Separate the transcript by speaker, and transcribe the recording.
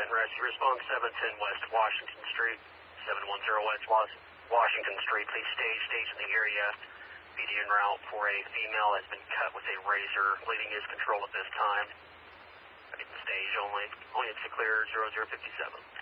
Speaker 1: Rescue Response 710 West Washington Street, 710 West Washington Street. Please stage in the area. PD en route for a female has been cut with a razor. Bleeding is controlled at this time. I need the stage only. Only it's to clear 0057.